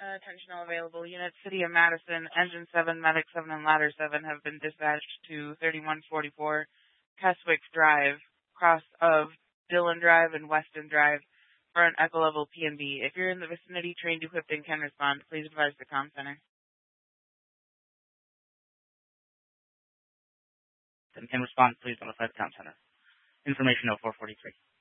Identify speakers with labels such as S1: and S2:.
S1: Attention all available units. City of Madison, Engine 7, Medic 7, and Ladder 7 have been dispatched to 3144 Keswick Drive, cross of Dillon Drive and Weston Drive for an Echo Level P&B. If you're in the vicinity, trained, equipped, and can respond, please advise the comm center.
S2: And can respond, please notify the comm center. Information 0443.